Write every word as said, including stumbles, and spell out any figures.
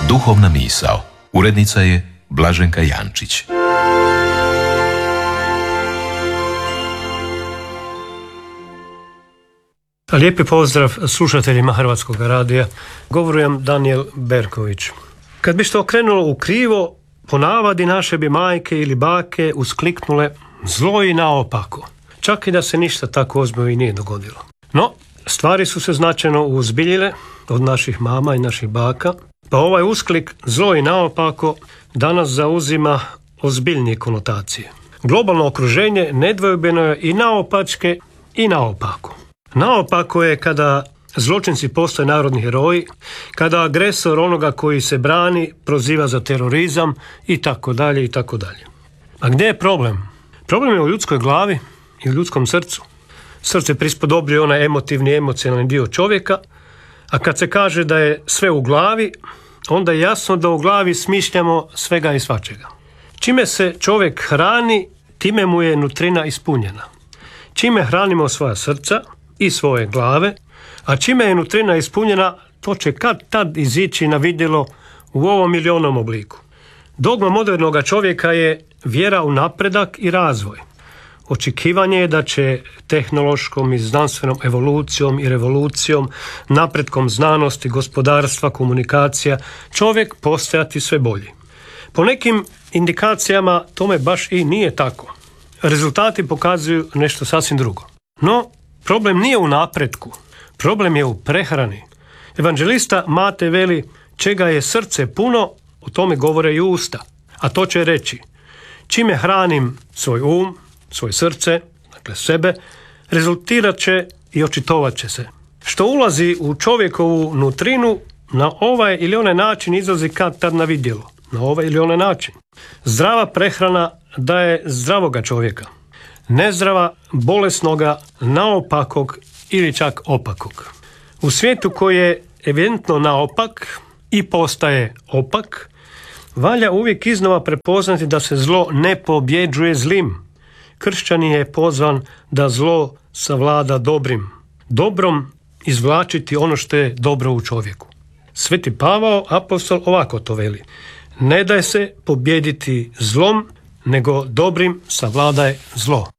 Duhovna misao. Urednica je Blaženka Jančić. Lijepi pozdrav slušateljima Hrvatskog radija. Govorujem Danijel Berković. Kad bi što okrenulo u krivo, po navadi naše bi majke ili bake uskliknule zlo i naopako. Čak i da se ništa tako ozbiljno i nije dogodilo. No, stvari su se značajno uzbiljile od naših mama i naših baka, pa ovaj usklik zlo i naopako danas zauzima ozbiljnije konotacije. Globalno okruženje nedvojbeno je i naopačke i naopako. Naopako je kada zločinci postaju narodni heroji, kada agresor onoga koji se brani proziva za terorizam i tako dalje i tako dalje. A gdje je problem? Problem je u ljudskoj glavi i u ljudskom srcu. Srce prispodobljuje onaj emotivni, emocionalni dio čovjeka, a kad se kaže da je sve u glavi, onda je jasno da u glavi smišljamo svega i svačega. Čime se čovjek hrani, time mu je nutrina ispunjena. Čime hranimo svoja srca i svoje glave, a čime je nutrina ispunjena, to će kad tad izići na vidjelo u ovom ili onom obliku. Dogma modernog čovjeka je vjera u napredak i razvoj. Očekivanje je da će tehnološkom i znanstvenom evolucijom i revolucijom, napretkom znanosti, gospodarstva, komunikacija, čovjek postajati sve bolji. Po nekim indikacijama tome baš i nije tako. Rezultati pokazuju nešto sasvim drugo. No, problem nije u napretku, problem je u prehrani. Evanđelista Matej veli, čega je srce puno, o tome govore i usta. A to će reći, čime hranim svoj um, svoje srce, dakle sebe, rezultirat će i očitovat će se. Što ulazi u čovjekovu nutrinu, na ovaj ili onaj način izlazi kad tad na vidjelo. Na ovaj ili onaj način. Zdrava prehrana daje zdravoga čovjeka. Nezdrava, bolesnoga, naopakog ili čak opakog. U svijetu koji je evidentno naopak i postaje opak, valja uvijek iznova prepoznati da se zlo ne pobjeđuje zlim. Kršćanin je pozvan da zlo savlada dobrim. Dobrom izvlačiti ono što je dobro u čovjeku. Sveti Pavao, apostol, ovako to veli. Ne daj se pobijediti zlom, nego dobrim savladaj zlo.